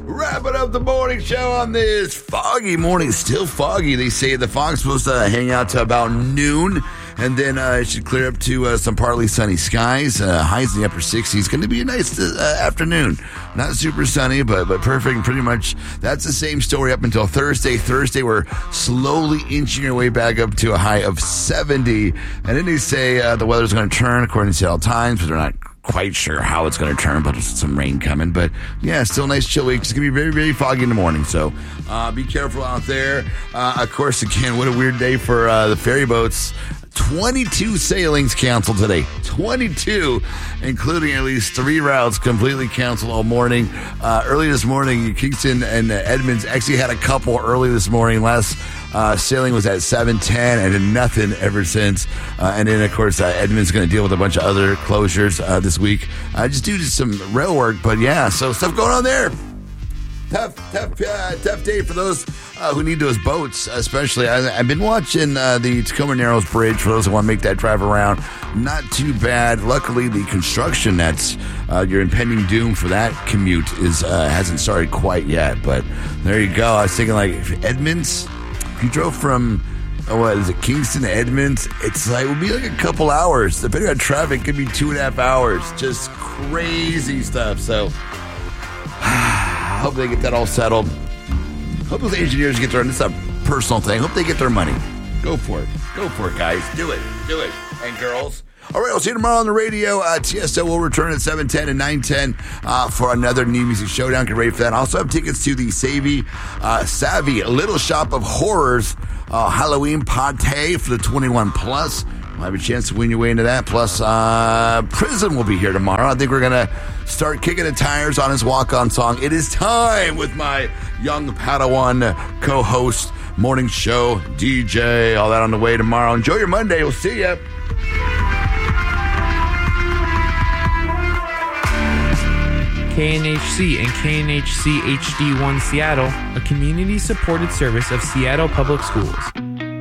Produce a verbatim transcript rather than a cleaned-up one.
Wrapping up the morning show on this foggy morning. Still foggy. They say the fog's supposed to hang out to about noon, and then uh, it should clear up to uh, some partly sunny skies. Uh, highs in the upper sixties. Going to be a nice uh, afternoon. Not super sunny, but but perfect. Pretty much that's the same story up until Thursday. Thursday, we're slowly inching our way back up to a high of seventy. And then they say uh, the weather's going to turn according to Seattle Times, but they're not quite sure how it's going to turn, but there's some rain coming. But yeah, still a nice chill week. It's going to be very, very foggy in the morning. So uh, be careful out there. Uh, of course, again, what a weird day for uh, the ferry boats. twenty-two sailings canceled today. twenty-two, including at least three routes completely canceled all morning. Uh, early this morning, Kingston and Edmonds actually had a couple early this morning. Last uh, sailing was at seven ten and then nothing ever since. Uh, and then, of course, uh, Edmonds is going to deal with a bunch of other closures uh, this week uh, just due to some rail work. But yeah, so stuff going on there. Tough, tough, uh, tough day for those uh, who need those boats, especially. I, I've been watching uh, the Tacoma Narrows Bridge for those who want to make that drive around. Not too bad. Luckily, the construction that's uh, your impending doom for that commute is uh, hasn't started quite yet. But there you go. I was thinking, like, if Edmonds, if you drove from, oh, what is it, Kingston to Edmonds, it's like, it would be like a couple hours. Depending on traffic, it could be two and a half hours. Just crazy stuff. So, hope they get that all settled. Hope those engineers get their, this is a personal thing. Hope they get their money. Go for it. Go for it, guys. Do it. Do it. And girls. All right, we'll see you tomorrow on the radio. Uh, T S O will return at seven ten and nine ten uh, for another New Music Showdown. Get ready for that. I also have tickets to the Savvy, uh, Savvy Little Shop of Horrors uh, Halloween Party for the twenty-one plus. We'll have a chance to win your way into that. Plus, uh, Prism will be here tomorrow. I think we're going to start kicking the tires on his walk-on song, It Is Time, with my young Padawan co-host, morning show, D J, all that on the way tomorrow. Enjoy your Monday. We'll see ya. K N H C and K N H C H D one Seattle, a community-supported service of Seattle Public Schools.